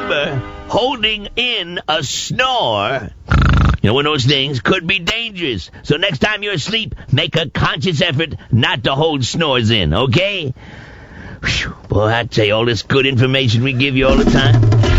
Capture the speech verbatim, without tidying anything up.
remember, holding in a snore, you know, one of those things could be dangerous. So next time you're asleep, make a conscious effort not to hold snores in, okay? Whew, boy, I tell you, all this good information we give you all the time.